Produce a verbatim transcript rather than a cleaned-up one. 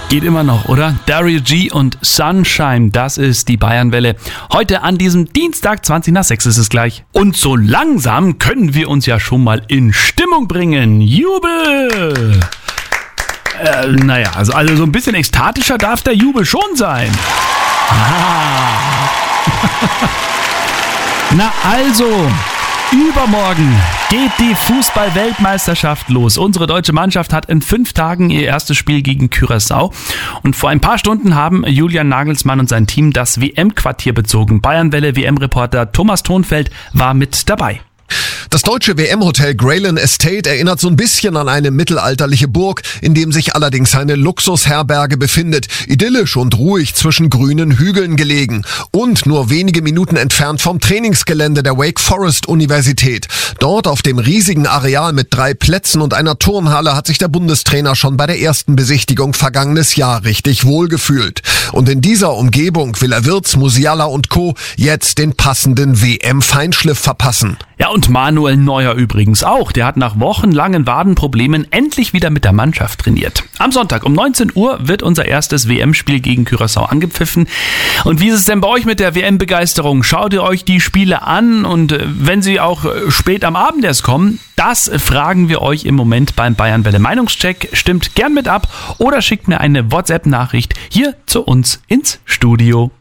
Geht immer noch, oder? Daryl G und Sunshine, das ist die Bayernwelle. Heute an diesem Dienstag, zwanzig nach sechs ist es gleich. Und so langsam können wir uns ja schon mal in Stimmung bringen. Jubel! Äh, naja, also, also so ein bisschen ekstatischer darf der Jubel schon sein. Ah. Na also... Übermorgen geht die Fußball-Weltmeisterschaft los. Unsere deutsche Mannschaft hat in fünf Tagen ihr erstes Spiel gegen Curaçao. Und vor ein paar Stunden haben Julian Nagelsmann und sein Team das W M-Quartier bezogen. Bayernwelle-W M-Reporter Thomas Thonfeld war mit dabei. Das deutsche W M-Hotel Greyland Estate erinnert so ein bisschen an eine mittelalterliche Burg, in dem sich allerdings eine Luxusherberge befindet. Idyllisch und ruhig zwischen grünen Hügeln gelegen. Und nur wenige Minuten entfernt vom Trainingsgelände der Wake Forest Universität. Dort auf dem riesigen Areal mit drei Plätzen und einer Turnhalle hat sich der Bundestrainer schon bei der ersten Besichtigung vergangenes Jahr richtig wohlgefühlt. Und in dieser Umgebung will er Wirtz, Musiala und Co. jetzt den passenden W M-Feinschliff verpassen. Ja, und Manuel Neuer übrigens auch. Der hat nach wochenlangen Wadenproblemen endlich wieder mit der Mannschaft trainiert. Am Sonntag um neunzehn Uhr wird unser erstes W M-Spiel gegen Curaçao angepfiffen. Und wie ist es denn bei euch mit der W M-Begeisterung? Schaut ihr euch die Spiele an? Und wenn sie auch spät am Abend erst kommen, das fragen wir euch im Moment beim Bayernwelle Meinungscheck. Stimmt gern mit ab oder schickt mir eine WhatsApp-Nachricht hier zu uns ins Studio.